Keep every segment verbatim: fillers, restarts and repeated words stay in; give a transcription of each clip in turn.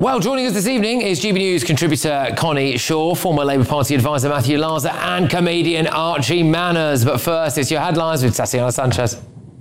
Well, joining us this evening is G B News contributor Connie Shaw, former Labour Party advisor Matthew Laza and comedian Archie Manners. But first, it's your headlines with Tatiana Sanchez.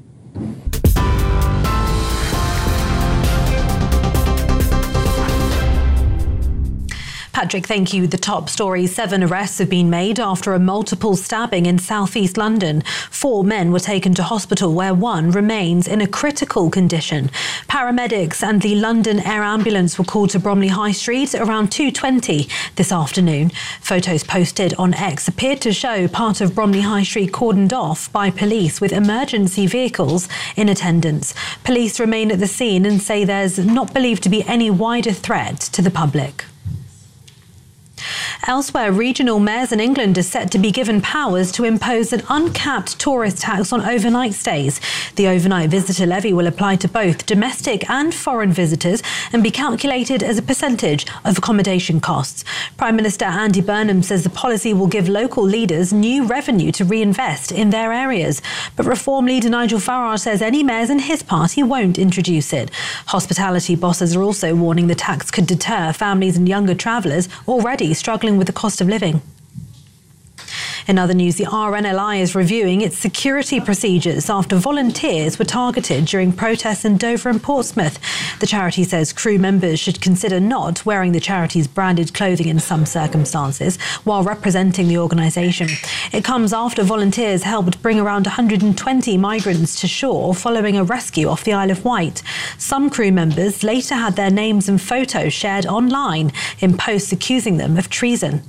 Patrick, thank you. The top story: seven arrests have been made after a multiple stabbing in southeast London. Four men were taken to hospital where one remains in a critical condition. Paramedics and the London Air Ambulance were called to Bromley High Street around two twenty this afternoon. Photos posted on X appeared to show part of Bromley High Street cordoned off by police with emergency vehicles in attendance. Police remain at the scene and say there's not believed to be any wider threat to the public. Elsewhere, regional mayors in England are set to be given powers to impose an uncapped tourist tax on overnight stays. The overnight visitor levy will apply to both domestic and foreign visitors and be calculated as a percentage of accommodation costs. Prime Minister Andy Burnham says the policy will give local leaders new revenue to reinvest in their areas. But Reform leader Nigel Farage says any mayors in his party won't introduce it. Hospitality bosses are also warning the tax could deter families and younger travellers already struggling with the cost of living. In other news, the R N L I is reviewing its security procedures after volunteers were targeted during protests in Dover and Portsmouth. The charity says crew members should consider not wearing the charity's branded clothing in some circumstances while representing the organisation. It comes after volunteers helped bring around one hundred twenty migrants to shore following a rescue off the Isle of Wight. Some crew members later had their names and photos shared online in posts accusing them of treason.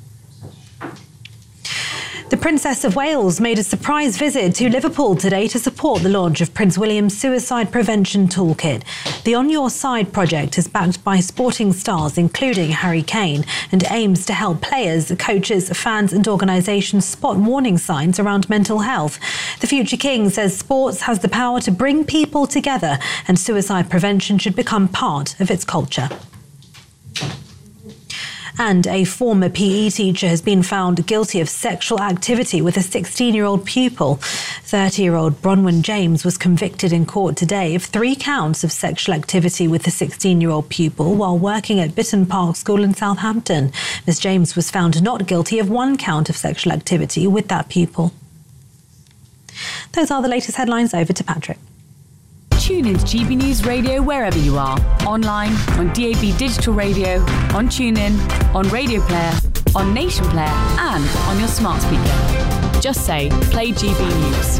The Princess of Wales made a surprise visit to Liverpool today to support the launch of Prince William's Suicide Prevention Toolkit. The On Your Side project is backed by sporting stars, including Harry Kane, and aims to help players, coaches, fans and organisations spot warning signs around mental health. The future king says sports has the power to bring people together and suicide prevention should become part of its culture. And a former P E teacher has been found guilty of sexual activity with a sixteen-year-old pupil. thirty-year-old Bronwyn James was convicted in court today of three counts of sexual activity with the sixteen-year-old pupil while working at Bitton Park School in Southampton. Miss James was found not guilty of one count of sexual activity with that pupil. Those are the latest headlines. Over to Patrick. Tune into G B News Radio wherever you are. Online, on D A B Digital Radio, on TuneIn, on Radio Player, on Nation Player and on your smart speaker. Just say, play G B News.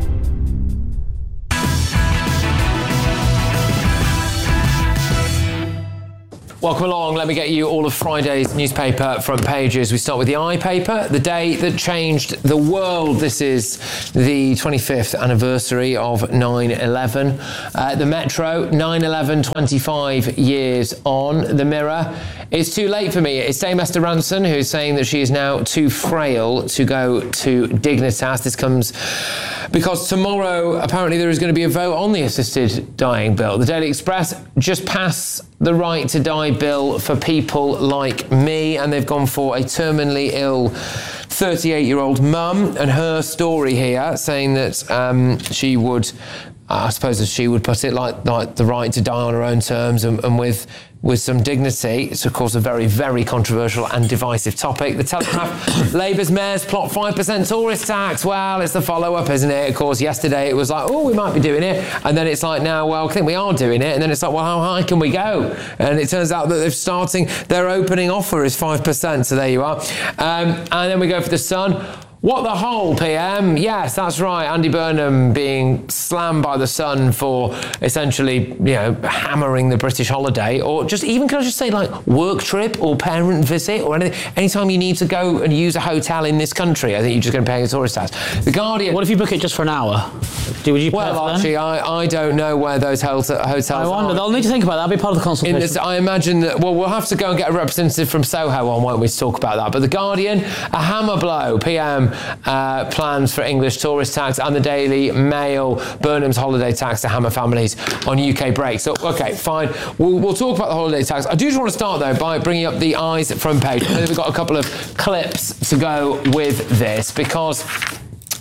Welcome along. Let me get you all of Friday's newspaper front pages. We start with the I paper, the day that changed the world. This is the twenty-fifth anniversary of nine eleven. Uh, the Metro, nine eleven, twenty-five years on. The Mirror, it's too late for me. It's Dame Esther Rantzen who's saying that she is now too frail to go to Dignitas. This comes because tomorrow, apparently, there is going to be a vote on the assisted dying bill. The Daily Express, just pass the right to die bill for people like me, and they've gone for a terminally ill thirty-eight-year-old mum and her story here, saying that um, she would, I suppose as she would put it, like, like the right to die on her own terms and, and with with some dignity. It's, of course, a very, very controversial and divisive topic. The Telegraph, Labour's mayors plot five percent tourist tax. Well, it's the follow-up, isn't it? Of course, yesterday it was like, oh, we might be doing it. And then it's like, now, well, I think we are doing it. And then it's like, well, how high can we go? And it turns out that they're starting, their opening offer is five percent. So there you are. Um, and then we go for The Sun. What the whole, P M? Yes, that's right. Andy Burnham being slammed by The Sun for essentially, you know, hammering the British holiday, or just even, can I just say, like, work trip or parent visit or anything. Anytime you need to go and use a hotel in this country, I think you're just going to pay a tourist tax. The Guardian. What if you book it just for an hour? Do, would you well, actually, I, I don't know where those hotels I wonder. are. They'll need to think about that. That'll be part of the consultation. This, I imagine that, well, we'll have to go and get a representative from Soho on, won't we, to talk about that. But The Guardian, a hammer blow. P M Uh, plans for English tourist tax, and the Daily Mail, Burnham's holiday tax to hammer families on U K break. So, okay, fine. We'll, we'll talk about the holiday tax. I do just want to start, though, by bringing up the Eyes front page. I know we've got a couple of clips to go with this, because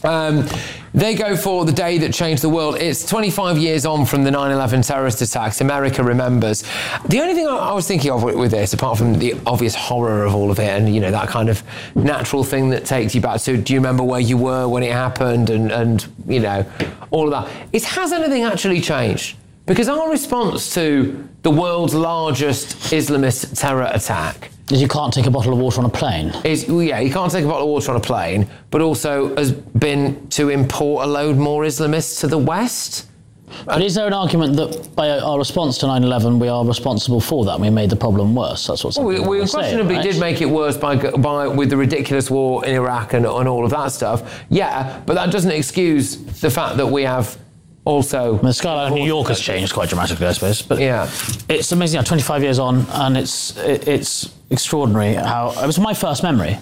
Um, they go for the day that changed the world. It's twenty-five years on from the nine eleven terrorist attacks. America remembers. The only thing I, I was thinking of with, with this, apart from the obvious horror of all of it and, you know, that kind of natural thing that takes you back to, do you remember where you were when it happened and, and you know, all of that, is has anything actually changed? Because our response to the world's largest Islamist terror attack is you can't take a bottle of water on a plane. Is, well, yeah, you can't take a bottle of water on a plane, but also has been to import a load more Islamists to the West. But is there an argument that by our response to nine eleven, we are responsible for that? We made the problem worse. That's what some well, people we, we say, unquestionably right? did make it worse by, by with the ridiculous war in Iraq and, and all of that stuff. Yeah, but that doesn't excuse the fact that we have also... The skyline of New York has changed quite dramatically, I suppose. But yeah, it's amazing. Yeah, twenty-five years on, and it's it, it's extraordinary how it was my first memory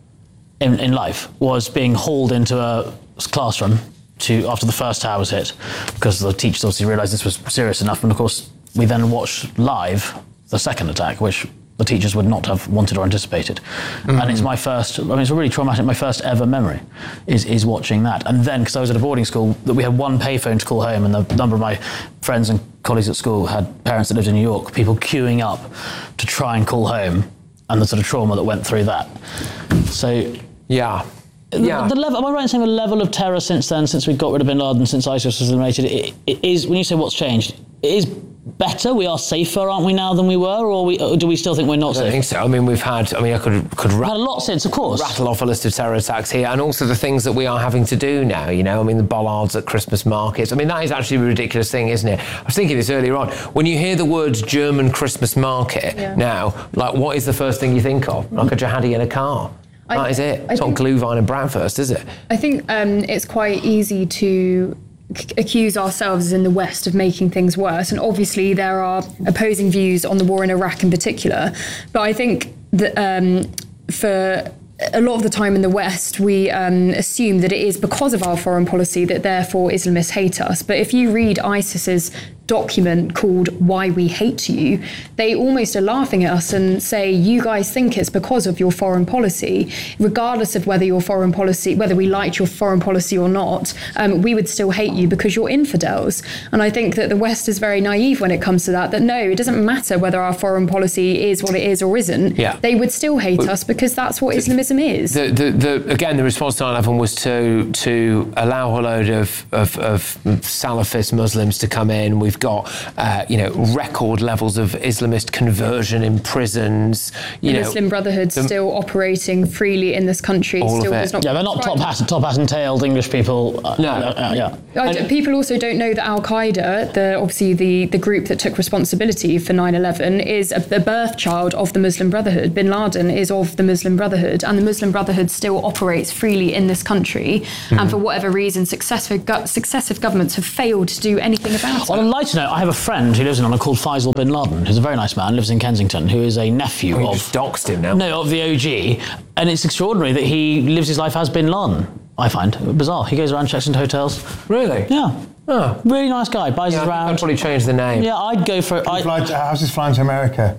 in, in life was being hauled into a classroom to after the first tower was hit, because the teachers obviously realised this was serious enough, and of course we then watched live the second attack, which the teachers would not have wanted or anticipated. Mm-hmm. And it's my first, I mean, it's really traumatic, my first ever memory is, is watching that. And then, because I was at a boarding school, that we had one payphone to call home, and the number of my friends and colleagues at school had parents that lived in New York, people queuing up to try and call home, and the sort of trauma that went through that. So... Yeah. The, yeah. the level, am I right in saying the level of terror since then, since we got rid of bin Laden, since ISIS was eliminated, it, it is, when you say what's changed, it is better, we are safer, aren't we, now than we were, or, we, or do we still think we're not I don't safe? think so. I mean, we've had, I mean, I could, could We've had a lot since, of course. rattle off a list of terror attacks here, and also the things that we are having to do now, you know, I mean, the bollards at Christmas markets. I mean, that is actually a ridiculous thing, isn't it? I was thinking this earlier on. When you hear the words German Christmas market yeah. now, like, what is the first thing you think of? Like a jihadi in a car. I, that is it. It's I not think, Glühwein and Bratwurst, is it? I think um, it's quite easy to c- accuse ourselves in the West of making things worse. And obviously there are opposing views on the war in Iraq in particular. But I think that um, for a lot of the time in the West, we um, assume that it is because of our foreign policy that therefore Islamists hate us. But if you read ISIS's document called Why We Hate You, they almost are laughing at us and say, you guys think it's because of your foreign policy, regardless of whether your foreign policy, whether we liked your foreign policy or not, um, we would still hate you because you're infidels. And I think that the West is very naive when it comes to that, that no, it doesn't matter whether our foreign policy is what it is or isn't. Yeah. They would still hate us because that's what Islamism is. The, the, the, again, the response to nine eleven was to to allow a load of, of, of Salafist Muslims to come in. We've got, uh, you know, record levels of Islamist conversion in prisons. You the know, Muslim Brotherhood the, still operating freely in this country. All still of it. does not yeah, they're not top hat, top hat and tailed English people. Uh, no, uh, uh, yeah. I don't- people also don't know that Al Qaeda, the obviously the, the group that took responsibility for nine eleven, is a, a birth child of the Muslim Brotherhood. Bin Laden is of the Muslim Brotherhood, and the Muslim Brotherhood still operates freely in this country. Mm. And for whatever reason, successive go- successive governments have failed to do anything about On it. a lighter note, I have a friend who lives in London called Faisal bin Laden, who's a very nice man, lives in Kensington, who is a nephew oh, you of... just doxed him now. No, of the O G. And it's extraordinary that he lives his life as bin Laden, I find. Bizarre. He goes around, checks into hotels. Really? Yeah. Oh. Really nice guy, buys Yeah, us I think around. I'd probably change the name. Yeah, I'd go for... I, Fly to, how's this flying to America?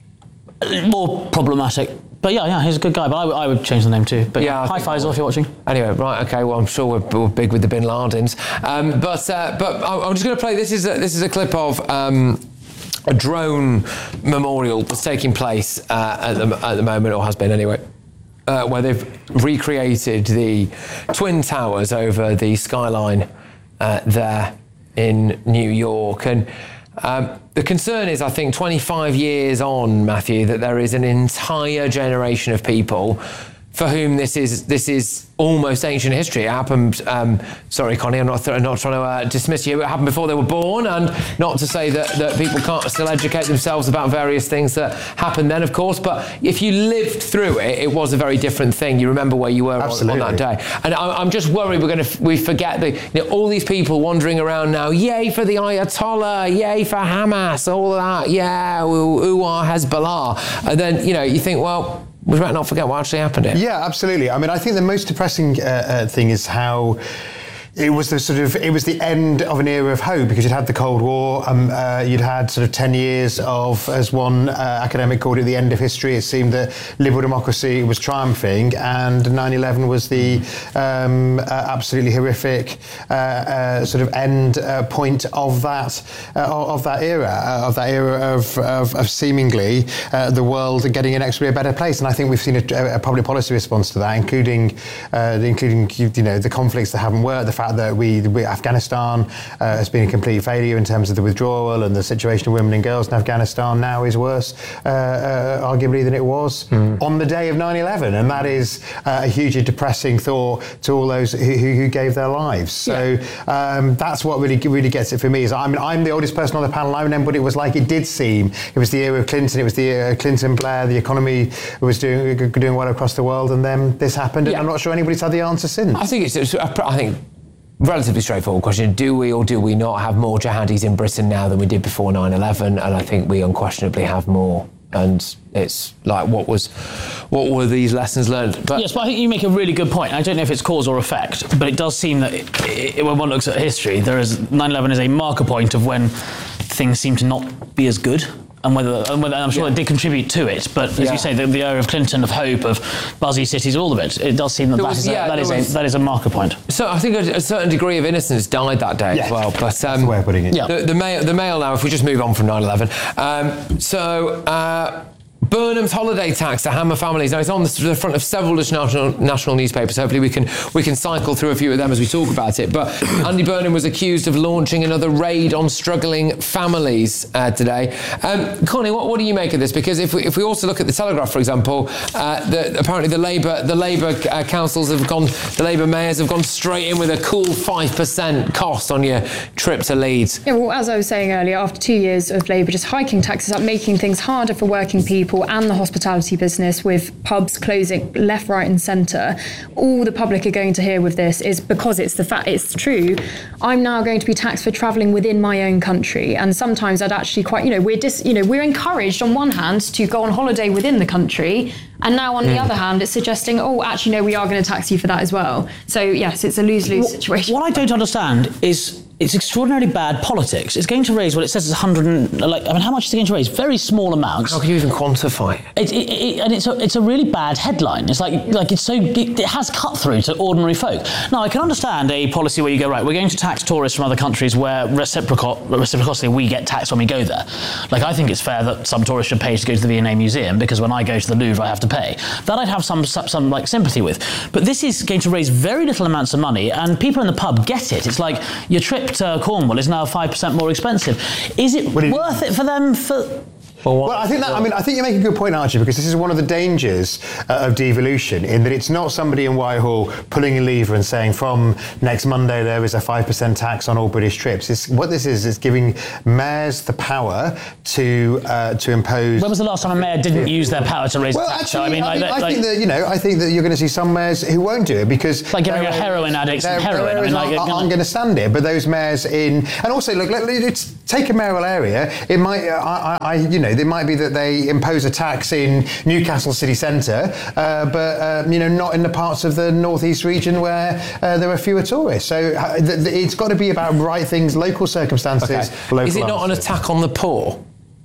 more problematic. But yeah, yeah, he's a good guy, but I, w- I would change the name too. But Yeah, I yeah, hi think I Faisal, would. if you're watching. Anyway, right, okay. Well, I'm sure we're, we're big with the Bin Ladens, um, but uh, but I- I'm just going to play. This is a, this is a clip of um, a drone memorial that's taking place uh, at the at the moment, or has been anyway, uh, where they've recreated the twin towers over the skyline uh, there in New York. And um, the concern is, I think, twenty-five years on, Matthew, that there is an entire generation of people for whom this is this is almost ancient history. It happened, um, sorry, Connie, I'm not, th- not trying to uh, dismiss you. It happened before they were born, and not to say that, that people can't still educate themselves about various things that happened then, of course, but if you lived through it, it was a very different thing. You remember where you were on, on that day. And I, I'm just worried we're going to, f- we forget the, you know, all these people wandering around now, yay for the Ayatollah, yay for Hamas, all of that, yeah, ooh, ooh, ah, Hezbollah. And then, you know, you think, well, we might not forget what actually happened here. Yeah, absolutely. I mean, I think the most depressing uh, uh, thing is how it was the sort of it was the end of an era of hope, because you'd had the Cold War, um, uh, you'd had sort of ten years of, as one uh, academic called it, the end of history. It seemed that liberal democracy was triumphing, and nine eleven was the um, uh, absolutely horrific uh, uh, sort of end uh, point of that uh, of that era uh, of that era of, of, of seemingly uh, the world getting inexorably a better place. And I think we've seen a, a public policy response to that, including uh, including you know the conflicts that haven't worked, the fact that we, we Afghanistan uh, has been a complete failure in terms of the withdrawal, and the situation of women and girls in Afghanistan now is worse, uh, uh, arguably, than it was mm. on the day of nine eleven, and that is uh, a hugely depressing thought to all those who, who gave their lives. So yeah. um, that's what really really gets it for me. Is I mean, I'm the oldest person on the panel. I remember what it was like. It did seem it was the era of Clinton. It was the era of Clinton, Blair. The economy was doing doing well across the world, and then this happened. Yeah. And I'm not sure anybody's had the answer since. I think it's. it's I think. Relatively straightforward question. Do we or do we not have more jihadis in Britain now than we did before nine eleven? And I think we unquestionably have more. And it's like, what was, what were these lessons learned? But yes, but I think you make a really good point. I don't know if it's cause or effect, but it does seem that it, it, when one looks at history, there is nine eleven is a marker point of when things seem to not be as good. And whether, and whether, I'm sure yeah. it did contribute to it, but as yeah. you say, the, the era of Clinton, of hope, of buzzy cities, all of it, it does seem that that, was, is, yeah, a, that, is was, a, that is a marker point. So I think a, a certain degree of innocence died that day yeah. as well. But um, that's the way of putting it. Yeah. The, the, mail, the mail now, if we just move on from nine eleven. Um, so... Uh, Burnham's holiday tax to hammer families. Now, it's on the front of several national, national newspapers. Hopefully we can we can cycle through a few of them as we talk about it. But Andy Burnham was accused of launching another raid on struggling families uh, today. Um, Connie, what, what do you make of this? Because if we if we also look at the Telegraph, for example, uh, the, apparently the Labour the Labour uh, councils have gone, the Labour mayors have gone straight in with a cool five percent cost on your trip to Leeds. Yeah, well, as I was saying earlier, after two years of Labour just hiking taxes up, making things harder for working people and the hospitality business, with pubs closing left, right and centre, all the public are going to hear with this is, because it's the fact, it's true, I'm now going to be taxed for travelling within my own country. And sometimes I'd actually quite, you know, we're dis, you know, we're encouraged on one hand to go on holiday within the country, and now on mm. the other hand, it's suggesting, oh, actually, no, we are going to tax you for that as well. So yes, it's a lose-lose what, situation. What I don't understand is it's extraordinarily bad politics. It's going to raise what it says is one hundred, like, I mean, how much is it going to raise? Very small amounts. How can you even quantify it? it, it, it and it's a, it's a really bad headline. It's like, like it's so, it, it has cut through to ordinary folk. Now, I can understand a policy where you go, right, we're going to tax tourists from other countries where reciprocal, reciprocally we get taxed when we go there. Like, I think it's fair that some tourists should pay to go to the V and A Museum, because when I go to the Louvre, I have to pay. That I'd have some, some, some like sympathy with. But this is going to raise very little amounts of money, and people in the pub get it. It's like your trip to Cornwall is now five percent more expensive. Is it worth it for them for... Well, well, I think that, I mean, I think you make a good point, Archie, because this is one of the dangers uh, of devolution, in that it's not somebody in Whitehall pulling a lever and saying, from next Monday there is a five percent tax on all British trips. It's, what this is, is giving mayors the power to uh, to impose... When was the last time a mayor didn't use their power to raise well, the tax? Actually, I mean, I, like, think, like, I think that, you know, I think that you're going to see some mayors who won't do it, because... Like giving a heroin addict some heroin. I mean, like, aren't, aren't going to stand it, but those mayors in... And also, look, let, let's take a mayoral area. It might, uh, I, I, you know, it might be that they impose a tax in Newcastle city centre, uh, but uh, you know, not in the parts of the northeast region where uh, there are fewer tourists. So uh, th- th- it's got to be about right things, local circumstances. Okay. Local Is it not answers. an attack on the poor?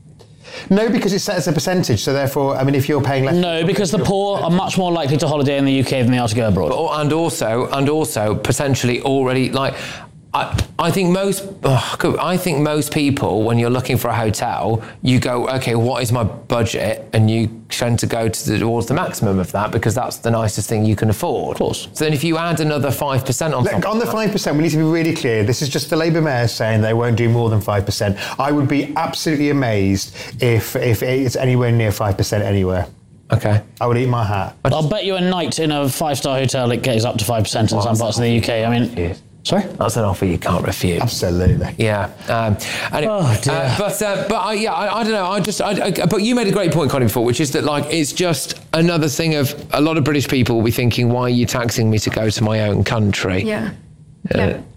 No, because it's set as a percentage. So therefore, I mean, if you're paying less, no, because the poor are much more likely to holiday in the U K than they are to go abroad, but, and also, and also potentially already like. I, I think most oh, I think most people, when you're looking for a hotel, you go, okay, what is my budget? And you tend to go to the, towards the maximum of that, because that's the nicest thing you can afford. Of course. So then if you add another five percent on Look, top on the five percent, we need to be really clear. This is just the Labour mayor saying they won't do more than five percent. I would be absolutely amazed if, if it's anywhere near five percent anywhere. Okay. I would eat my hat. I'll bet you a night in a five-star hotel it goes up to five percent in well, some parts of the U K. I mean... Yes. Sorry? That's an offer you can't refuse. Absolutely. Yeah. Um, anyway, oh, dear. Uh, but uh, but I, yeah, I, I don't know. I just. I, I, but you made a great point, Connie, before, which is that like it's just another thing of a lot of British people will be thinking, why are you taxing me to go to my own country? Yeah. Uh, yeah.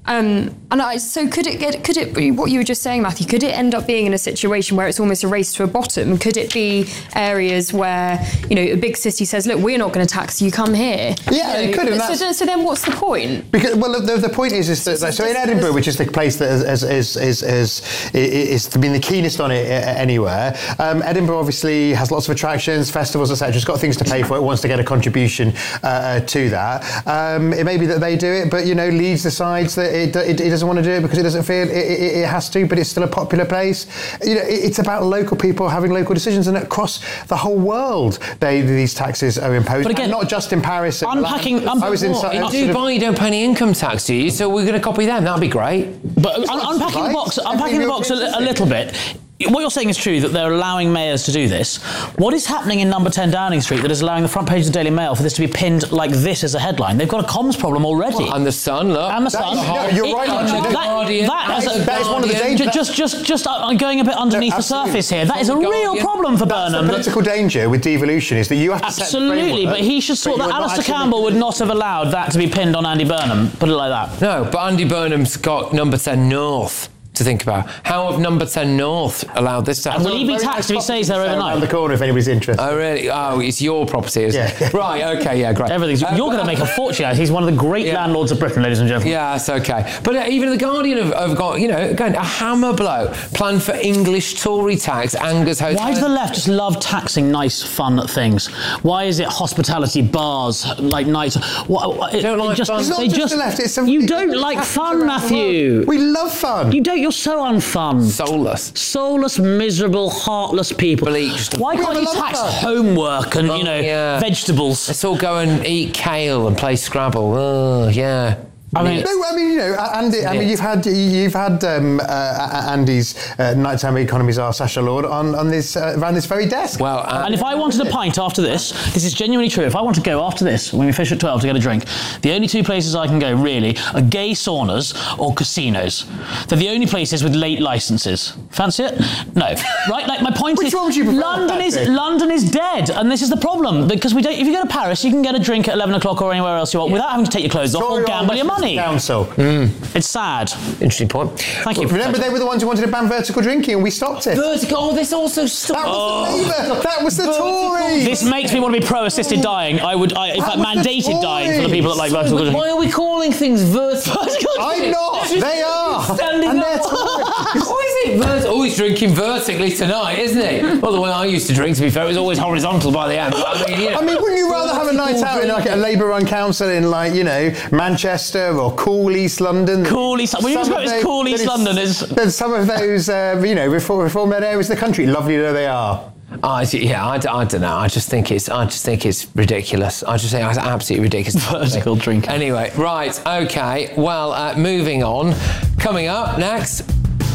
Um, and I, so could it get, could it be what you were just saying, Matthew, could it end up being in a situation where it's almost a race to a bottom? Could it be areas where, you know, a big city says, look, we're not going to tax you, come here? Yeah, you know, it could. So, so, so then what's the point? Because, well, the, the point is, is that, so, so in Edinburgh, which is the place that is, is, is, is, is, is been the keenest on it anywhere, um, Edinburgh obviously has lots of attractions, festivals, et cetera. It's got things to pay for. It wants to get a contribution uh, to that. Um, it may be that they do it, but, you know, Leeds decides that It, it, it doesn't want to do it because it doesn't feel it, it, it has to, but it's still a popular place. You know, it, it's about local people having local decisions, and across the whole world, they, these taxes are imposed. But again, and not just in Paris. Unpacking. I was in, in Dubai, you don't pay any income tax, do you? So we're going to copy them. That'd be great. But un- unpacking right. the box, unpacking the box a, a little bit. What you're saying is true, that they're allowing mayors to do this. What is happening in number ten Downing Street that is allowing the front page of the Daily Mail for this to be pinned like this as a headline? They've got a comms problem already. Well, and the Sun, look. And the Sun. No, you're it, right. That, that, that, that, is, a, that is one of the dangers. Just, just, just uh, going a bit underneath no, the surface here. That is a real problem for That's Burnham. The political danger with devolution is that you have to absolutely, but he should sort that. Alistair Campbell would not have allowed that to be pinned on Andy Burnham. Put it like that. No, but Andy Burnham's got number ten North to think about. How have number ten North allowed this to happen? Will he be taxed if he stays there overnight? Around the corner if anybody's interested. Oh, really? Oh, it's your property, is it? Yeah. Right, okay, yeah, great. Everything's... Uh, you're going to make a fortune. He's one of the great yeah. landlords of Britain, ladies and gentlemen. Yeah, that's okay. But uh, even The Guardian have, have got, you know, again, a hammer blow. Plan for English Tory tax, angers hotels. Why does the left just love taxing nice, fun things? Why is it hospitality, bars, like nights? What, it, don't like just, fun. It's not they just, just the left, it's some, You it's don't like fun, Matthew. We love fun. You don't, you're so unfun. Soulless. Soulless, miserable, heartless people. Bleached. Why can't you tax homework and, oh, you know, yeah. vegetables? Let's all go and eat kale and play Scrabble. Oh, yeah. I mean, no, I mean, you know, Andy. I mean, you've had you've had um, uh, Andy's uh, nighttime economies are Sacha Lord on on this uh, around this very desk. Well, uh, and if I wanted a pint after this, this is genuinely true. If I want to go after this when we finish at twelve to get a drink, the only two places I can go really are gay saunas or casinos. They're the only places with late licences. Fancy it? No. Right? Like my point Which is, one would you prefer, London is Patrick? London is dead, and this is the problem because we don't. If you go to Paris, you can get a drink at eleven o'clock or anywhere else you want yeah. without having to take your clothes off or gamble your money. Council. Mm. It's sad. Interesting point. Thank you. Remember, they were the ones who wanted to ban vertical drinking, and we stopped it. Vertical. Oh, this also stopped. That was oh. the Labour. That was the Tories. This makes me want to be pro-assisted dying. I would, I, in fact, mandated dying for the people that like vertical drinking. Why are we calling things vertical? I'm not. They are. Standing and up. they're Tories. Why is it vertical? Oh, he's drinking vertically tonight, isn't he? Well, the way I used to drink, to be fair, it was always horizontal by the end. But I mean, you know, I mean, wouldn't you rather have a night out in like a Labour-run council in like, you know, Manchester or cool East London? Cool East London. When you describe it as cool East London, is there's some of those, uh, you know, reform, reform-led areas of the country. Lovely though they are. I, yeah, I, I don't know. I just think it's, I just think it's ridiculous. I just think it's absolutely ridiculous. Vertical drink. Anyway, right, okay. Well, uh, moving on. Coming up next.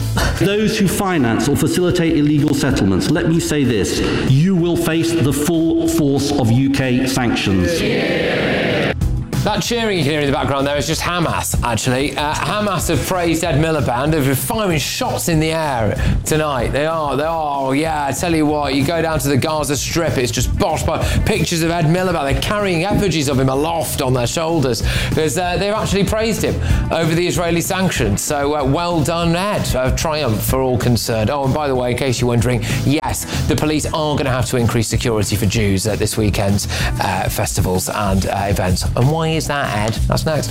Those who finance or facilitate illegal settlements, let me say this: you will face the full force of U K sanctions. Yeah. That cheering you can hear in the background there is just Hamas, actually. Uh, Hamas have praised Ed Miliband. They're firing shots in the air tonight. They are, they are, yeah, I tell you what, you go down to the Gaza Strip, it's just bossed by pictures of Ed Miliband. They're carrying effigies of him aloft on their shoulders because uh, they've actually praised him over the Israeli sanctions. So uh, well done, Ed. A triumph for all concerned. Oh, and by the way, in case you're wondering, yes, the police are going to have to increase security for Jews at this weekend's uh, festivals and uh, events. And why is that, Ed? That's next.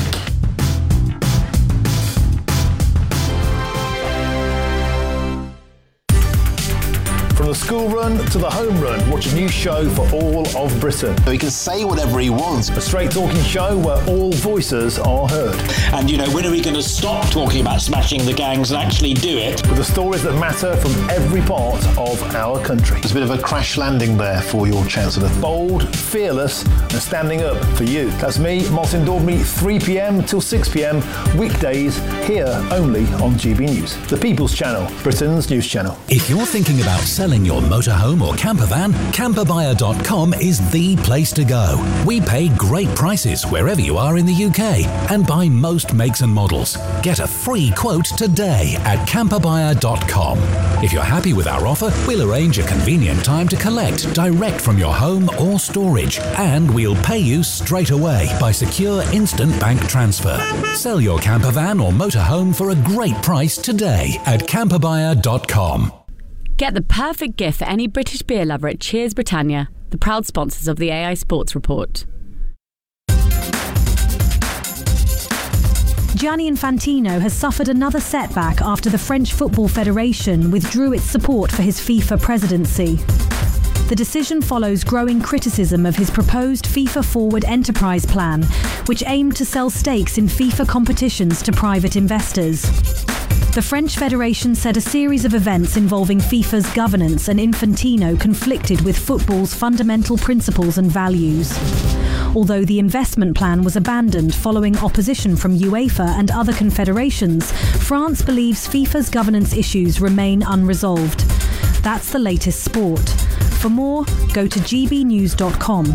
From the school run to the home run, watch a new show for all of Britain. He can say whatever he wants. A straight talking show where all voices are heard. And, you know, when are we going to stop talking about smashing the gangs and actually do it? With the stories that matter from every part of our country. There's a bit of a crash landing there for your Chancellor. Bold, fearless, and standing up for you. That's me, Martin Daubney, three p.m. till six p.m. weekdays, here only on G B News. The People's Channel, Britain's news channel. If you're thinking about selling buying your motorhome or camper van, camper buyer dot com is the place to go. We pay great prices wherever you are in the U K and buy most makes and models. Get a free quote today at camper buyer dot com. If you're happy with our offer, we'll arrange a convenient time to collect direct from your home or storage, and we'll pay you straight away by secure instant bank transfer. Sell your camper van or motorhome for a great price today at camper buyer dot com. Get the perfect gift for any British beer lover at Cheers Britannia, the proud sponsors of the A I Sports Report. Gianni Infantino has suffered another setback after the French Football Federation withdrew its support for his FIFA presidency. The decision follows growing criticism of his proposed FIFA Forward Enterprise Plan, which aimed to sell stakes in FIFA competitions to private investors. The French Federation said a series of events involving FIFA's governance and Infantino conflicted with football's fundamental principles and values. Although the investment plan was abandoned following opposition from UEFA and other confederations, France believes FIFA's governance issues remain unresolved. That's the latest sport. For more, go to g b news dot com.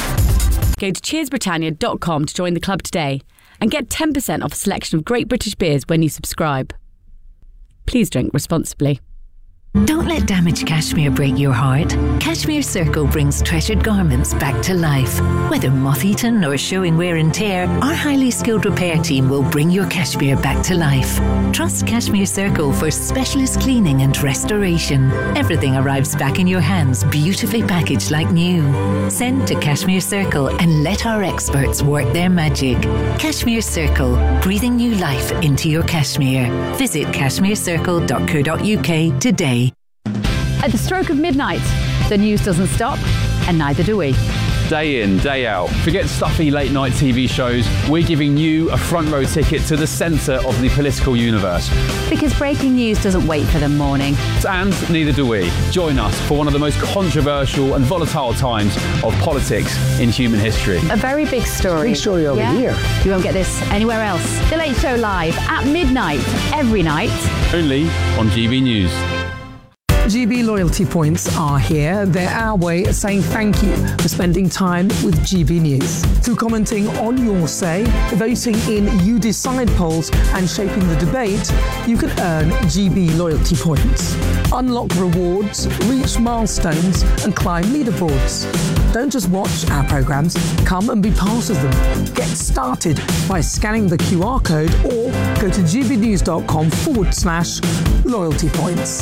Go to cheers britannia dot com to join the club today and get ten percent off a selection of great British beers when you subscribe. Please drink responsibly. Don't let damaged cashmere break your heart. Cashmere Circle brings treasured garments back to life. Whether moth-eaten or showing wear and tear, our highly skilled repair team will bring your cashmere back to life. Trust Cashmere Circle for specialist cleaning and restoration. Everything arrives back in your hands, beautifully packaged like new. Send to Cashmere Circle and let our experts work their magic. Cashmere Circle, breathing new life into your cashmere. Visit cashmere circle dot co dot u k today. At the stroke of midnight, the news doesn't stop, and neither do we. Day in, day out. Forget stuffy late night T V shows. We're giving you a front row ticket to the centre of the political universe. Because breaking news doesn't wait for the morning. And neither do we. Join us for one of the most controversial and volatile times of politics in human history. A very big story. Big story over yeah? here. You won't get this anywhere else. The Late Show live at midnight every night. Only on G B News. G B loyalty points are here. They're our way of saying thank you for spending time with G B News. Through commenting on your say, voting in You Decide polls and shaping the debate, you can earn G B loyalty points. Unlock rewards, reach milestones and climb leaderboards. Don't just watch our programmes, come and be part of them. Get started by scanning the Q R code or go to gbnews.com forward slash loyalty points.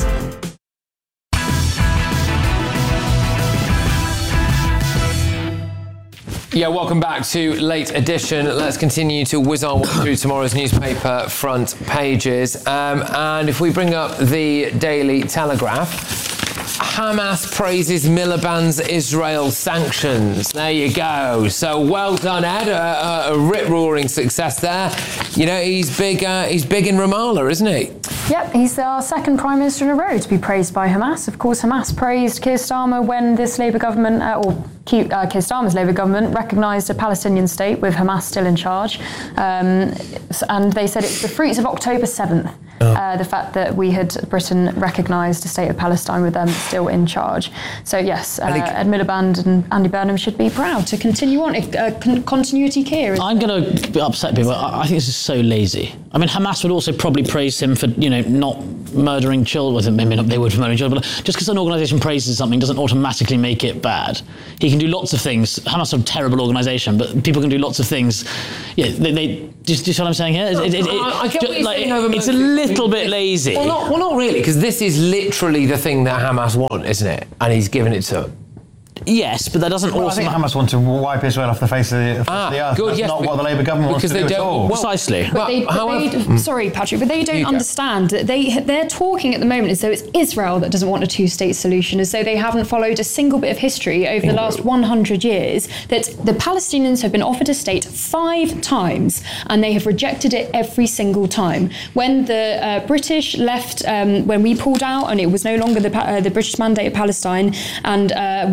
Yeah, welcome back to Late Edition. Let's continue to whiz our way through tomorrow's newspaper front pages. Um, and if we bring up the Daily Telegraph, Hamas praises Miliband's Israel sanctions. There you go. So well done, Ed. A, a, a rip-roaring success there. You know, he's big. Uh, he's big in Ramallah, isn't he? Yep, he's our second Prime Minister in a row to be praised by Hamas. Of course, Hamas praised Keir Starmer when this Labour government, uh, or Keir Starmer's Labour government, recognised a Palestinian state with Hamas still in charge. Um, and they said it's the fruits of October seventh. Oh. Uh, the fact that we had, Britain recognised a state of Palestine with them still in charge. So yes, uh, Ed Miliband and Andy Burnham should be proud to continue on. If uh, con- continuity Keir is... I'm going to upset people. I think this is so lazy. I mean, Hamas would also probably praise him for, you know, not murdering children. I mean, they would for murdering children, but just because an organisation praises something doesn't automatically make it bad. He can do lots of things. Hamas is a terrible organisation, but people can do lots of things. Yeah, they... they do, you, do you see what I'm saying here? It, it, it, I, I get what you're like, saying over it's a little bit lazy. Well, not, well, not really, because this is literally the thing that Hamas want, isn't it? And he's given it to them. Yes, but that doesn't well, also... I think Hamas want to wipe Israel off the face of the, ah, the earth. Good, That's yes, not what the Labour government wants to do at all. Well, precisely. But they, but they, mm. Sorry, Patrick, but they don't understand that they, they're talking at the moment as though it's Israel that doesn't want a two-state solution, as though they haven't followed a single bit of history over the last one hundred years, that the Palestinians have been offered a state five times and they have rejected it every single time. When the uh, British left, um, when we pulled out and it was no longer the, uh, the British Mandate of Palestine, and uh, we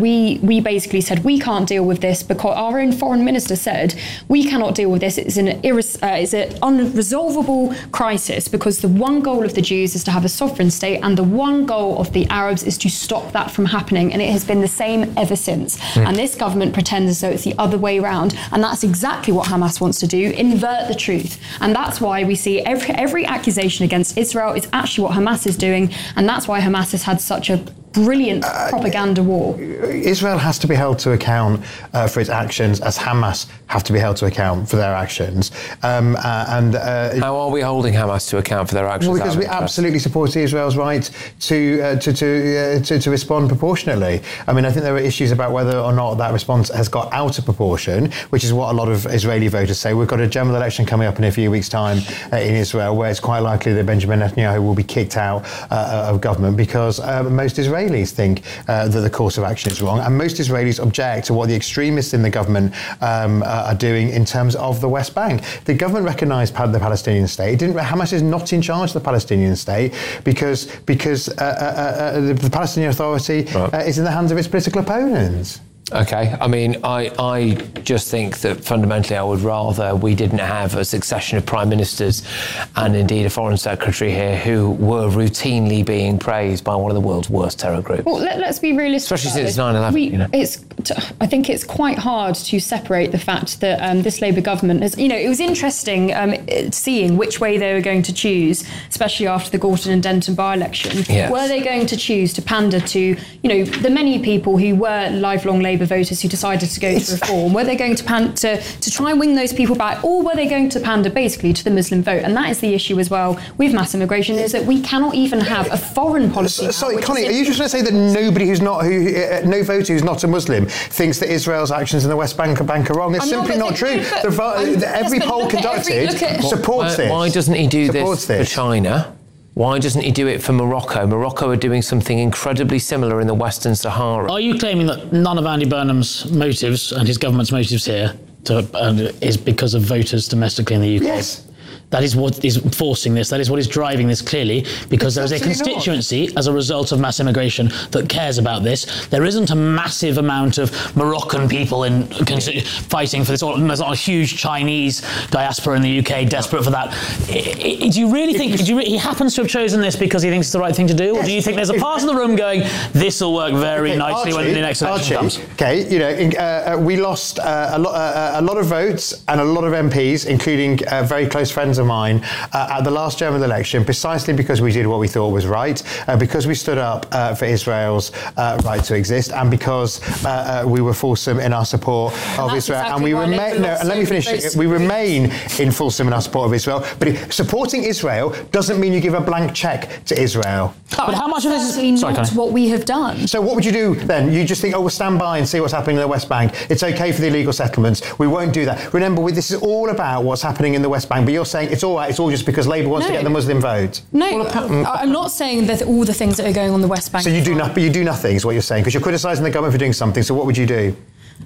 we basically said we can't deal with this because our own foreign minister said we cannot deal with this. It's an irres- uh, it's an unresolvable crisis because the one goal of the Jews is to have a sovereign state, and the one goal of the Arabs is to stop that from happening. And it has been the same ever since. Mm. And this government pretends as though it's the other way around, and that's exactly what Hamas wants to do: invert the truth. And that's why we see every every accusation against Israel is actually what Hamas is doing, and that's why Hamas has had such a brilliant uh, propaganda war. Israel has to be held to account uh, for its actions, as Hamas have to be held to account for their actions. Um, uh, and uh, how are we holding Hamas to account for their actions? Well, because we absolutely support Israel's right to uh, to to, uh, to to respond proportionately. I mean, I think there are issues about whether or not that response has got out of proportion, which is what a lot of Israeli voters say. We've got a general election coming up in a few weeks' time uh, in Israel, where it's quite likely that Benjamin Netanyahu will be kicked out uh, of government because uh, most Israelis think uh, that the course of action is wrong, and most Israelis object to what the extremists in the government um, uh, are doing in terms of the West Bank. The government recognised the Palestinian state. It didn't, Hamas is not in charge of the Palestinian state because because uh, uh, uh, the, the Palestinian Authority right. uh, is in the hands of its political opponents. Okay, I mean, I I just think that fundamentally I would rather we didn't have a succession of prime ministers and indeed a foreign secretary here who were routinely being praised by one of the world's worst terror groups. Well, let, let's be realistic. Especially since nine eleven, you know. It's, I think it's quite hard to separate the fact that um, this Labour government has, you know, it was interesting um, seeing which way they were going to choose, especially after the Gorton and Denton by-election. Yes. Were they going to choose to pander to, you know, the many people who were lifelong Labour voters who decided to go to reform? Were they going to pan to, to try and win those people back, or were they going to pander basically to the Muslim vote? And that is the issue as well with mass immigration, is that we cannot even have a foreign policy. Sorry, Connie, are you just going to say that nobody who's not, who, uh, no voter who's not a Muslim thinks that Israel's actions in the West Bank, bank are wrong? It's I'm simply not, not true. But, the, the, yes, every but poll conducted every, at, supports why, this. Why doesn't he do this, this for China? Why doesn't he do it for Morocco? Morocco are doing something incredibly similar in the Western Sahara. Are you claiming that none of Andy Burnham's motives and his government's motives here to, uh, is because of voters domestically in the U K? Yes. That is what is forcing this. That is what is driving this clearly, because It's there is a constituency not. as a result of mass immigration that cares about this. There isn't a massive amount of Moroccan people in fighting for this. There's not a huge Chinese diaspora in the U K desperate for that. I, I, do you really think do you re- he happens to have chosen this because he thinks it's the right thing to do, or yes. do you think there's a part of the room going, this will work very okay, nicely Archie, when the next election Archie, comes? Okay, you know, uh, we lost uh, a, lot, uh, a lot of votes and a lot of M Ps, including uh, very close friends of mine, uh, at the last general election, precisely because we did what we thought was right, uh, because we stood up uh, for Israel's uh, right to exist, and because uh, uh, we were fulsome in our support and of Israel. Exactly and we remain. No, and let me finish. We remain in fulsome in our support of Israel. But if supporting Israel doesn't mean you give a blank check to Israel. But, but how much of this is sorry, not what we have done? So what would you do then? You just think, oh, we'll stand by and see what's happening in the West Bank. It's okay for the illegal settlements. We won't do that. Remember, we, this is all about what's happening in the West Bank. But you're saying it's all right. It's all just because Labour wants no. to get the Muslim vote. No, well, I'm not saying that all the things that are going on the West Bank. So you do nothing. You do nothing, is what you're saying, because you're criticising the government for doing something. So what would you do?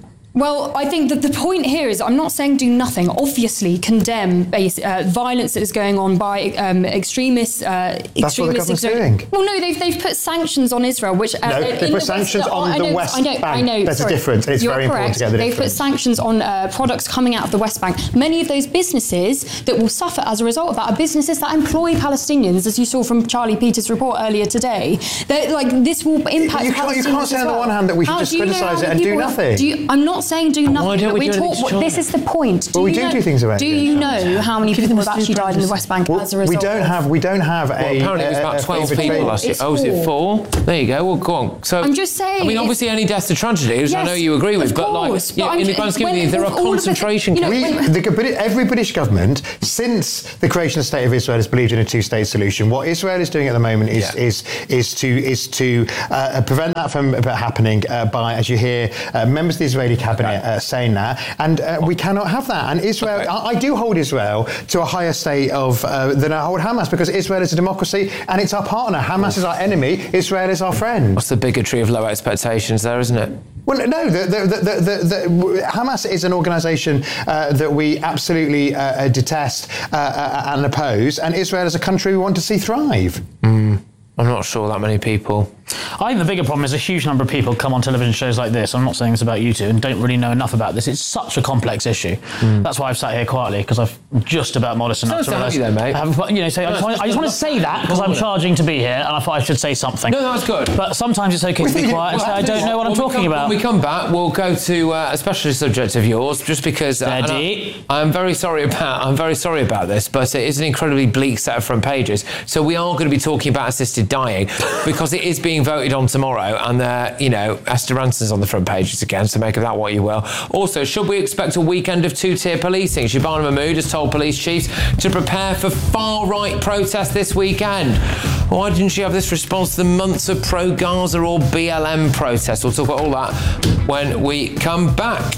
Well, I think that the point here is I'm not saying do nothing. Obviously, condemn base, uh, violence that is going on by um, extremists. Uh, That's what the government's doing. Well, no, they've, they've put sanctions on Israel, which uh, no, they put the sanctions West, on oh, the know, West I know, Bank. I know. There's sorry. a difference, and it's You're very correct. important to get the They've difference. put sanctions on uh, products coming out of the West Bank. Many of those businesses that will suffer as a result of that are businesses that employ Palestinians, as you saw from Charlie Peters' report earlier today. They're, like this will impact. You can't, you can't say on well. the one hand that we should How just do you criticise know it and do nothing. Do you, I'm not saying do nothing. Why don't we We're do talk, it? This is the point. Do well, we you do know, do things about Do it. you know how many people have actually died in the West Bank well, as a result? We don't have. We don't have well, a. Apparently, it was about twelve people last year. Oh, is it four? There you go. Well, go on. So I'm just saying. I mean, obviously, any death's a tragedy, which yes, I know you agree with, of but course, like, but yeah, in the grand scheme of things, there are concentration the, you know, camps. We, the, every British government, since the creation of the State of Israel, has believed in a two-state solution. What Israel is doing at the moment is yeah. is is to is to uh, prevent that from happening uh, by, as you hear, uh, members of the Israeli cabinet uh, saying that, and uh, we cannot have that. And Israel, okay. I, I do hold Israel to a higher state of uh, than I hold Hamas, because Israel is a democracy and it's our partner. Hamas is our enemy. Israel is our friend. What's the bigotry of low expectations there, isn't it? Well, no, the, the, the, the, the, Hamas is an organisation uh, that we absolutely uh, detest uh, uh, and oppose, and Israel is a country we want to see thrive. Mm. I'm not sure that many people I think the bigger problem is a huge number of people come on television shows like this. I'm not saying this about you two, and don't really know enough about this. It's such a complex issue. Mm. That's why I've sat here quietly, because I've just about modest enough to realise. You there, mate. I, haven't, you know, so no, I, just want, I just want to say that because I'm charging to be here, and I thought I should say something. No, no, that's good. But sometimes it's okay to be quiet and say I don't know what I'm talking come, about. When we come back, we'll go to uh, a specialist subject of yours, just because. Uh, I, I'm very sorry about. I'm very sorry about this, but it is an incredibly bleak set of front pages. So we are going to be talking about assisted dying because it is being voted on tomorrow. And, uh, you know, Esther Ranson's on the front pages again, so make of that what you will. Also, should we expect a weekend of two-tier policing? Shabana Mahmood has told police chiefs to prepare for far-right protests this weekend. Why didn't she have this response to the months of pro-Gaza or B L M protests? We'll talk about all that when we come back.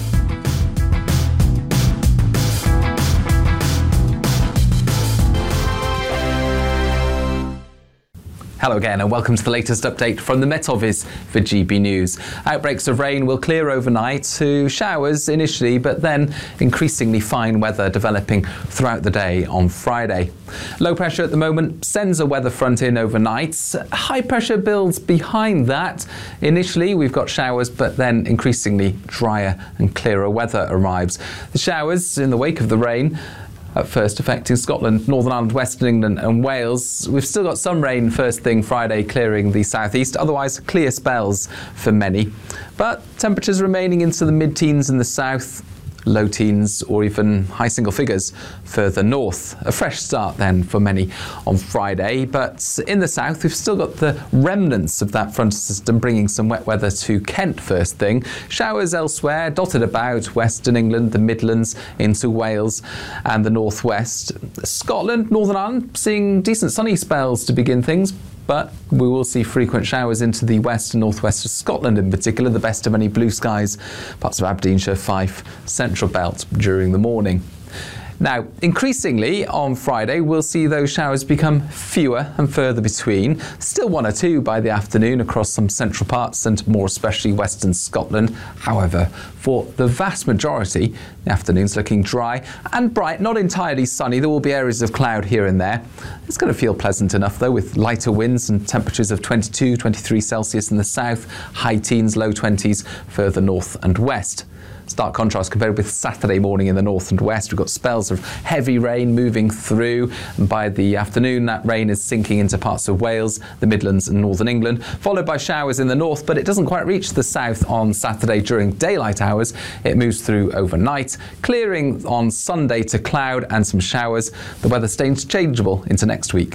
Hello again and welcome to the latest update from the Met Office for G B News. Outbreaks of rain will clear overnight to showers initially, but then increasingly fine weather developing throughout the day on Friday. Low pressure at the moment sends a weather front in overnight. High pressure builds behind that. Initially we've got showers, but then increasingly drier and clearer weather arrives. The showers in the wake of the rain at first affecting Scotland, Northern Ireland, Western England and Wales. We've still got some rain first thing Friday clearing the southeast, otherwise clear spells for many. But temperatures remaining into the mid-teens in the south, low teens or even high single figures further north. A fresh start then for many on Friday, but in the south we've still got the remnants of that frontal system bringing some wet weather to Kent first thing. Showers elsewhere dotted about Western England, the Midlands into Wales and the northwest. Scotland, Northern Ireland seeing decent sunny spells to begin things, but we will see frequent showers into the west and northwest of Scotland in particular, the best of any blue skies, parts of Aberdeenshire, Fife, Central Belt during the morning. Now, increasingly on Friday, we'll see those showers become fewer and further between. Still one or two by the afternoon across some central parts and more especially western Scotland. However, for the vast majority, the afternoon's looking dry and bright, not entirely sunny. There will be areas of cloud here and there. It's going to feel pleasant enough though, with lighter winds and temperatures of twenty-two, twenty-three Celsius in the south, high teens, low twenties further north and west. Stark contrast compared with Saturday morning in the north and west. We've got spells of heavy rain moving through, and by the afternoon that rain is sinking into parts of Wales, the Midlands and northern England, followed by showers in the north, but it doesn't quite reach the south on Saturday during daylight hours. It moves through overnight, clearing on Sunday to cloud and some showers. The weather stays changeable into next week.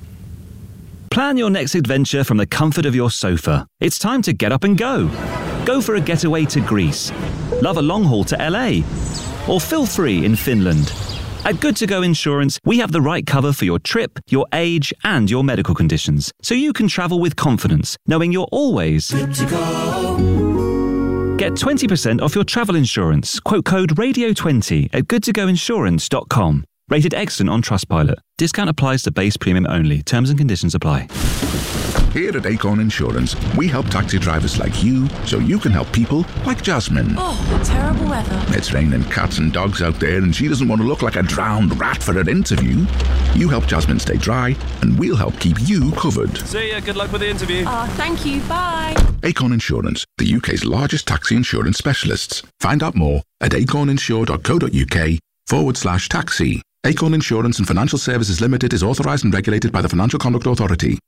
Plan your next adventure from the comfort of your sofa. It's time to get up and go. Go for a getaway to Greece. Love a long haul to L A. Or feel free in Finland. At Good To Go Insurance, we have the right cover for your trip, your age, and your medical conditions, so you can travel with confidence, knowing you're always good to go. Get twenty percent off your travel insurance. Quote code radio twenty at good to go insurance dot com. Rated excellent on Trustpilot. Discount applies to base premium only. Terms and conditions apply. Here at Acorn Insurance, we help taxi drivers like you so you can help people like Jasmine. Oh, terrible weather. It's raining cats and dogs out there and she doesn't want to look like a drowned rat for her interview. You help Jasmine stay dry and we'll help keep you covered. See ya, good luck with the interview. Oh, thank you, bye. Acorn Insurance, the U K's largest taxi insurance specialists. Find out more at acorninsure.co.uk forward slash taxi. Acorn Insurance and Financial Services Limited is authorised and regulated by the Financial Conduct Authority.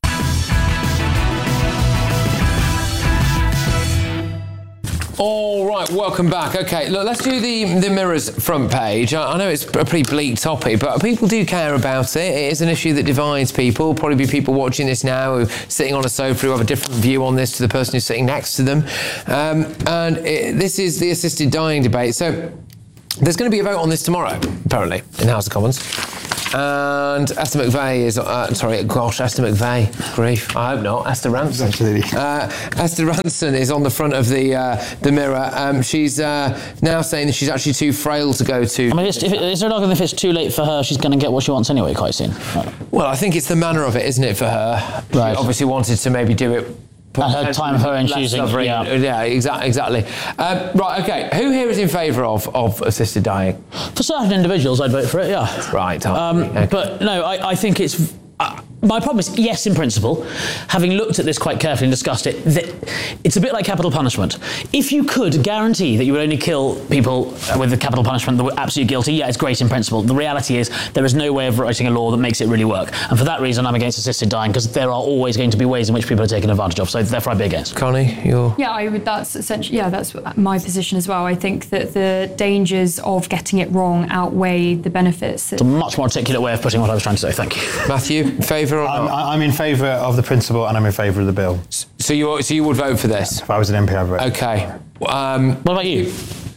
All right, welcome back. Okay, look, let's do the, the Mirror's front page. I, I know it's a pretty bleak topic, but people do care about it. It is an issue that divides people. Probably be people watching this now who are sitting on a sofa who have a different view on this to the person who's sitting next to them. Um, and it, this is the assisted dying debate. So there's going to be a vote on this tomorrow, apparently, in the House of Commons. And Esther McVey is, uh, sorry, gosh, Esther McVey, grief, I hope not, Esther Ranson. Absolutely. Uh, Esther Ranson is on the front of the uh, the Mirror. Um, she's uh, now saying that she's actually too frail to go to... I mean, if it, is there an argument if it's too late for her, she's going to get what she wants anyway quite soon? Right. Well, I think it's the manner of it, isn't it, for her? Right. She obviously wanted to maybe do it... At her time of her own choosing, yeah. Yeah, exactly. exactly. Um, right, OK, who here is in favour of, of assisted dying? For certain individuals, I'd vote for it, yeah. Right. Um, okay. But no, I, I think it's... Uh, My problem is, yes, in principle, having looked at this quite carefully and discussed it, that it's a bit like capital punishment. If you could guarantee that you would only kill people with the capital punishment that were absolutely guilty, yeah, it's great in principle. The reality is there is no way of writing a law that makes it really work. And for that reason, I'm against assisted dying, because there are always going to be ways in which people are taken advantage of. So therefore, I'd be against. Connie, you're... Yeah, I would. That's essentially, yeah, that's my position as well. I think that the dangers of getting it wrong outweigh the benefits. It's a much more articulate way of putting what I was trying to say. Thank you. Matthew, in favour or I'm, not? I'm in favour of the principle and I'm in favour of the bill. So you so you would vote for this? If I was an M P, I'd vote. Okay. Um, what about you?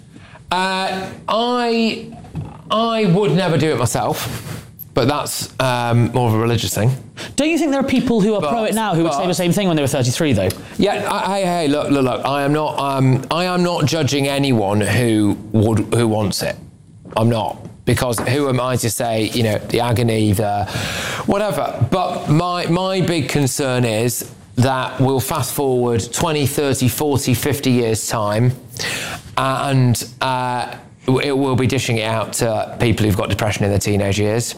Uh, I I would never do it myself, but that's um, more of a religious thing. Don't you think there are people who are But- pro it now who would but- say the same thing when they were thirty-three, though? Yeah, I, hey, hey, look, look, look. I am not. Um, I am not judging anyone who would who wants it. I'm not, because who am I to say? You know, the agony, the whatever. But my my big concern is that we'll fast forward twenty, thirty, forty, fifty years time, and uh, it will be dishing it out to people who've got depression in their teenage years.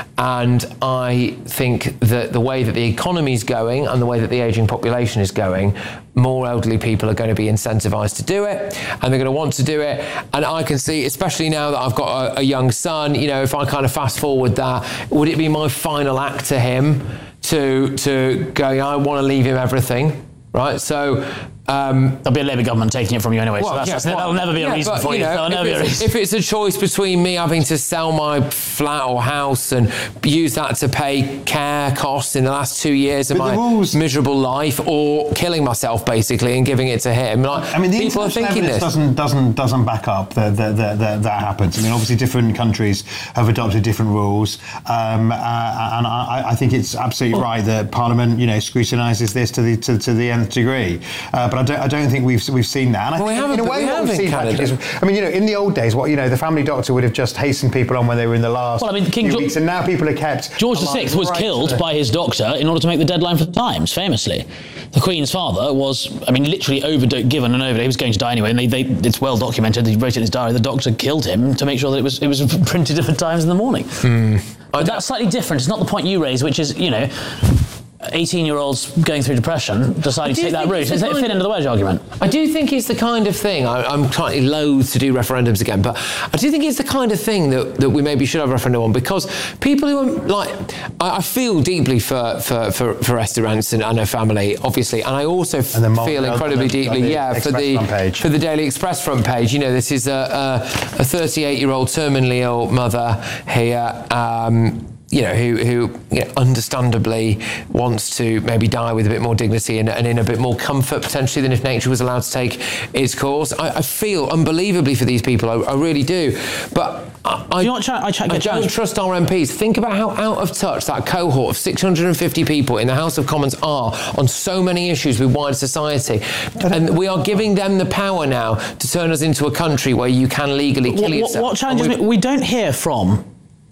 And I think that the way that the economy's going and the way that the ageing population is going, more elderly people are going to be incentivized to do it, and they're going to want to do it. And I can see, especially now that I've got a, a young son, you know, if I kind of fast forward that, would it be my final act to him to to go, I want to leave him everything, right? So um, there'll be a Labour government taking it from you anyway, well, so that's, yeah, that's, well, that'll never be a yeah, reason but, for you. you know, That'll never if, be a it's, reason. if it's a choice between me having to sell my flat or house and use that to pay care costs in the last two years of But the my rules- miserable life, or killing myself basically and giving it to him, like, I mean, the people are international thinking evidence this. doesn't doesn't doesn't back up that that, that that that happens. I mean, obviously, different countries have adopted different rules, um, uh, and I, I think it's absolutely right that Parliament, you know, scrutinises this to the to, to the nth degree. Uh, but I don't I don't think we've we've seen that. And I Well, we think haven't, in a but way, we what have we've in seen, Canada. Patrick, is, I mean, you know, in the old days, what you know, the family doctor would have just hastened people on when they were in the last Well, I mean, King few Jo- weeks, and now people are kept. George the alive Sixth was right killed to- by his doctor in order to make the deadline for the Times, famously. The Queen's father was, I mean, literally overdose, given an overdose. He was going to die anyway, and they, they, it's well documented. He wrote it in his diary. The doctor killed him to make sure that it was it was printed at the Times in the morning. But that's slightly different. It's not the point you raise, which is, you know, eighteen-year-olds going through depression deciding to do take that think route. it's Does the it fit kind- into the wedge argument? I do think it's the kind of thing, I, I'm slightly loath to do referendums again, but I do think it's the kind of thing that, that we maybe should have a referendum on, because people who are like, I, I feel deeply for, for, for, for Esther Ranson and her family, obviously, and I also f- And then Mark feel Bell incredibly on the- on deeply, the yeah, for Express the, front page. for the Daily Express front page. You know, this is a, a, a thirty-eight-year-old terminally ill mother here, um, you know, who, who you know, understandably wants to maybe die with a bit more dignity and, and in a bit more comfort, potentially, than if nature was allowed to take its course. I, I feel unbelievably for these people, I, I really do. But I, I, you know what, I, I, check, I don't trust our M Ps. Think about how out of touch that cohort of six hundred fifty people in the House of Commons are on so many issues with wider society. And we are giving them the power now to turn us into a country where you can legally kill What, yourself. what, what challenges me? We don't hear from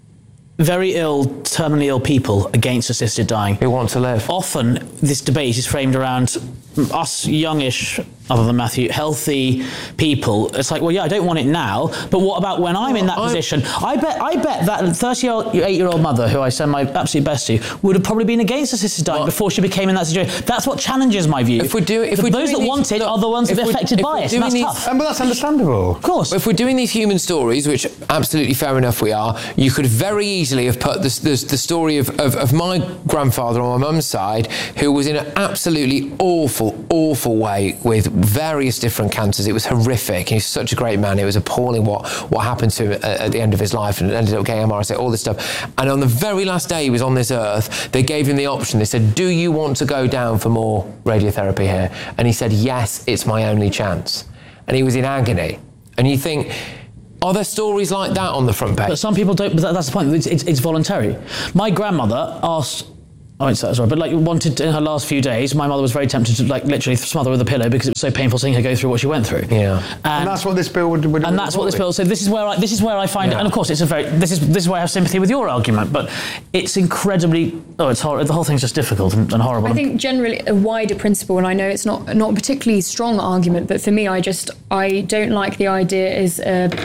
very ill, terminally ill people against assisted dying. Who want to live. Often this debate is framed around us youngish, other than Matthew, healthy people. It's like, well, yeah, I don't want it now, but what about when I'm in that I- position? I bet I bet that thirty-eight-year-old mother, who I send my absolute best to, would have probably been against assisted dying before she became in that situation. That's what challenges my view. If we do, if But we're those doing that these- want it look, are the ones that if are we- affected if by we're it, doing and that's these- tough. Um, but that's understandable. Of course. If we're doing these human stories, which absolutely fair enough we are, you could very easily have put this, this, the story of, of, of my grandfather on my mum's side, who was in an absolutely awful, awful way with various different cancers. It was horrific. He was such a great man. It was appalling what, what happened to him at, at the end of his life, and ended up getting M R S A, all this stuff. And on the very last day he was on this earth, they gave him the option. They said, do you want to go down for more radiotherapy here? And he said, yes, it's my only chance. And he was in agony. And you think, are there stories like that on the front page? But some people don't. But that- that's the point. It's, it's, it's voluntary. My grandmother asked. I won't say that, sorry, but like wanted in her last few days, my mother was very tempted to like literally smother her with a pillow because it was so painful seeing her go through what she went through. Yeah. And, And that's what this bill would. would and that's what this bill. So this is where I this is where I find, Yeah. and of course it's a very this is this is where I have sympathy with your argument, but it's incredibly oh it's horrible. The whole thing's just difficult and, and horrible. I think generally a wider principle, and I know it's not not a particularly strong argument, but for me, I just I don't like the idea is a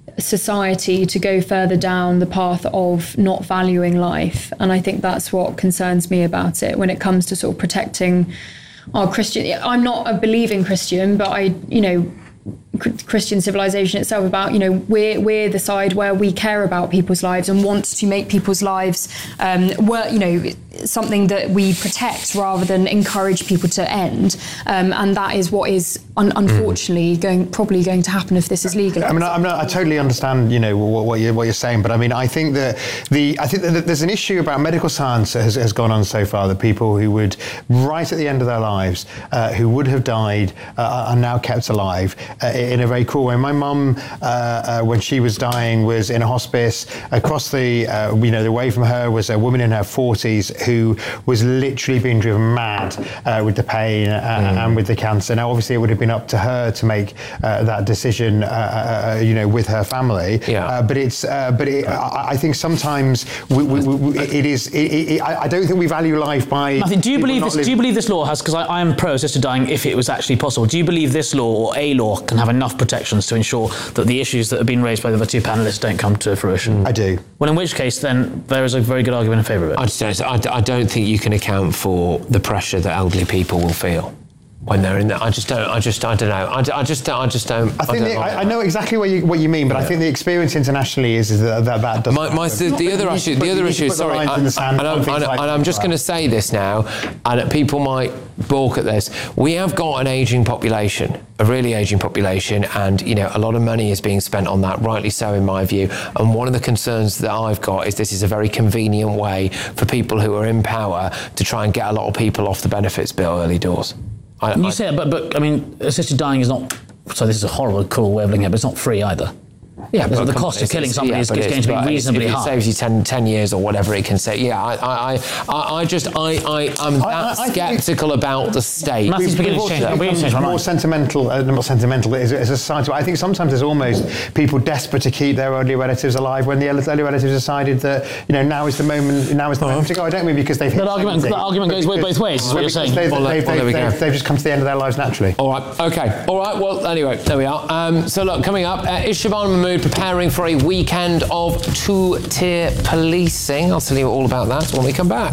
society to go further down the path of not valuing life. And I think that's what concerns me about it when it comes to sort of protecting our Christian. I'm not a believing Christian, but I, you know, Christian civilization itself, about, you know, we're we're the side where we care about people's lives and want to make people's lives um work, you know, something that we protect rather than encourage people to end, um, and that is what is un- unfortunately mm. going probably going to happen if this is legal. I mean, I, I, mean, I totally understand, you know, what, what you're what you're saying, but I mean, I think that the I think that there's an issue about medical science that has, has gone on so far, that people who would right at the end of their lives, uh, who would have died, uh, are now kept alive uh, in a very cool way. My mum, uh, uh, when she was dying, was in a hospice. Across the, uh, you know, away from her was a woman in her forties who was literally being driven mad uh, with the pain uh, mm. and with the cancer. Now, obviously, it would have been up to her to make uh, that decision, uh, uh, you know, with her family. Yeah. Uh, but it's, uh, but it, I, I think sometimes we, we, we, it is. It, it, I don't think we value life by. Matthew, do you believe this? Live- do you believe this law has? Because I, I am pro-assisted dying if it was actually possible. Do you believe this law or a law can have enough protections to ensure that the issues that have been raised by the other two panellists don't come to fruition? I do. Well, in which case, then there is a very good argument in favour of it. I just don't, I, I don't think you can account for the pressure that elderly people will feel when they're in there. I just don't. I just. I don't know. I, I just. I just don't. I think I, the, don't I, I know exactly what you what you mean, but yeah. I think the experience internationally is, is that that, that doesn't. My, my the, the other issue. The other issue. Sorry, I, and I'm, and like I'm just going to say this now, and people might balk at this. We have got an ageing population, a really ageing population, and you know a lot of money is being spent on that, rightly so in my view. And one of the concerns that I've got is this is a very convenient way for people who are in power to try and get a lot of people off the benefits bill early doors. I, you I, say that, but, but I mean, assisted dying is not, so this is a horrible, cruel way of looking at it, but it's not free either. Yeah, but but the cost of killing somebody yeah, is, is going to be reasonably if it high. It saves you ten, ten years or whatever it can say. Yeah, I, I, I, I just, I, I, I'm that I, I, sceptical about the state. We've, we've also become more sentimental, uh, not sentimental as, as a society. I think sometimes there's almost people desperate to keep their elderly relatives alive when the elderly relatives decided that, you know, now is the moment, now is the moment to go. I don't mean because they've hit that argument, that argument goes both ways, is what you're saying. They've, well, they've, well, they've, they've, they've just come to the end of their lives naturally. All right, okay. All right, well, anyway, there we are. Um, so look, coming up, uh, is Shabana Mahmood preparing for a weekend of two-tier policing? I'll tell you all about that when we come back.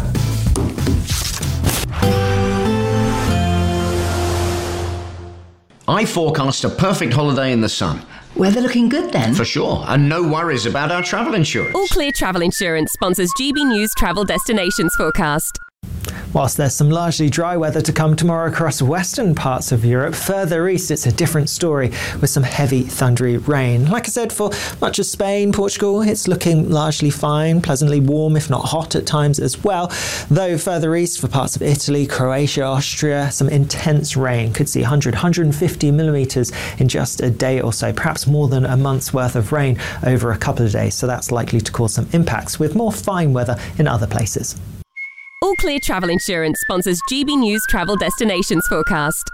I forecast a perfect holiday in the sun. Weather looking good then? For sure, and no worries about our travel insurance. All Clear Travel Insurance sponsors G B News Travel Destinations Forecast. Whilst there's some largely dry weather to come tomorrow across western parts of Europe, further east it's a different story with some heavy thundery rain. Like I said, for much of Spain, Portugal, it's looking largely fine, pleasantly warm if not hot at times as well. Though further east for parts of Italy, Croatia, Austria, some intense rain. Could see one hundred, one hundred fifty millimetres in just a day or so, perhaps more than a month's worth of rain over a couple of days. So that's likely to cause some impacts with more fine weather in other places. All Clear Travel Insurance sponsors G B News Travel Destinations Forecast.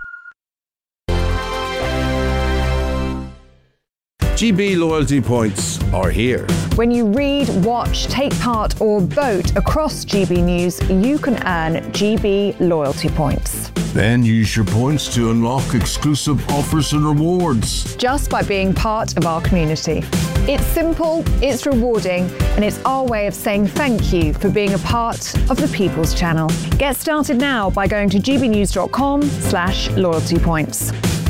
G B loyalty points are here. When you read, watch, take part or vote across G B News, you can earn G B loyalty points. Then use your points to unlock exclusive offers and rewards. Just by being part of our community. It's simple, it's rewarding, and it's our way of saying thank you for being a part of the People's Channel. Get started now by going to gbnews.com slash loyalty points.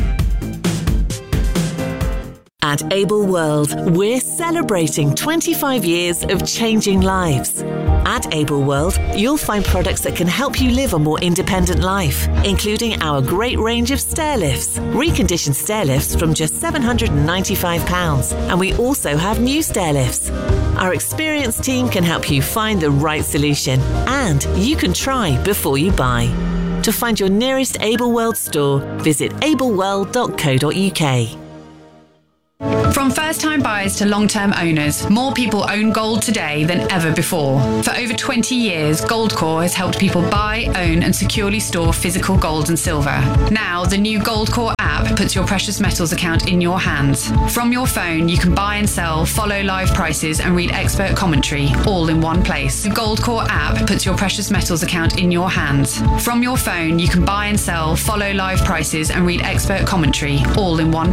At Able World, we're celebrating twenty-five years of changing lives. At Able World, you'll find products that can help you live a more independent life, including our great range of stair lifts, reconditioned stair lifts from just seven hundred ninety-five pounds, and we also have new stair lifts. Our experienced team can help you find the right solution, and you can try before you buy. To find your nearest Able World store, visit able world dot co dot uk. From first-time buyers to long-term owners, more people own gold today than ever before. For over twenty years, Goldcore has helped people buy, own and securely store physical gold and silver. Now, the new Goldcore app puts your precious metals account in your hands. From your phone, you can buy and sell, follow live prices and read expert commentary, all in one place. The Goldcore app puts your precious metals account in your hands. From your phone, you can buy and sell, follow live prices and read expert commentary, all in one place.